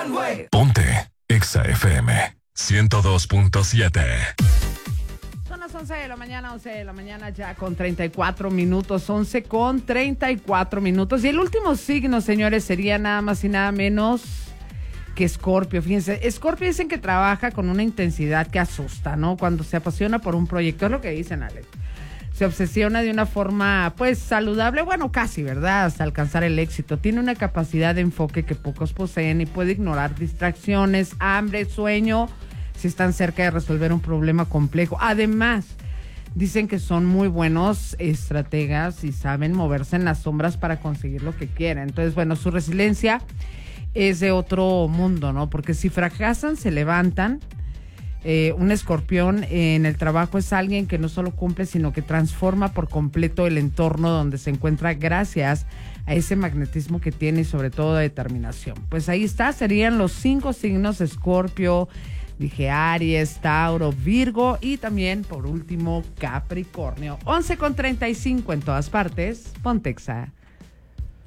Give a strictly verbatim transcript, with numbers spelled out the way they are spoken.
Ponte Exa F M ciento dos punto siete. Son las once de la mañana, once de la mañana ya con treinta y cuatro minutos, once con treinta y cuatro minutos. Y el último signo, señores, sería nada más y nada menos que Escorpio. Fíjense, Escorpio dicen que trabaja con una intensidad que asusta, ¿no? Cuando se apasiona por un proyecto, es lo que dicen, Alex. Se obsesiona de una forma, pues, saludable, bueno, casi, ¿verdad? Hasta alcanzar el éxito. Tiene una capacidad de enfoque que pocos poseen y puede ignorar distracciones, hambre, sueño, si están cerca de resolver un problema complejo. Además, dicen que son muy buenos estrategas y saben moverse en las sombras para conseguir lo que quieren. Entonces, bueno, su resiliencia es de otro mundo, ¿no? Porque si fracasan, se levantan. Eh, un escorpión en el trabajo es alguien que no solo cumple, sino que transforma por completo el entorno donde se encuentra gracias a ese magnetismo que tiene y sobre todo determinación. Pues ahí está, serían los cinco signos: Escorpio, dije Aries, Tauro, Virgo y también, por último, Capricornio. once con treinta y cinco en todas partes, Ponte Exa.